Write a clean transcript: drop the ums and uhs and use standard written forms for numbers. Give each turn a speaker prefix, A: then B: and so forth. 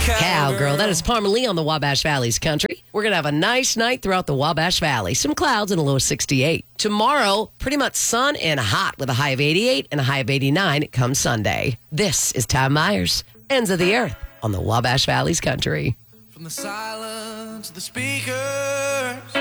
A: Cowgirl. That is Parmalee on the Wabash Valley's country. We're going to have a nice night throughout the Wabash Valley. Some clouds and a low of 68. Tomorrow, pretty much sun and hot with a high of 88 and a high of 89 come Sunday. This is Tom Myers, Ends of the Earth on the Wabash Valley's country.
B: From the silence of the speakers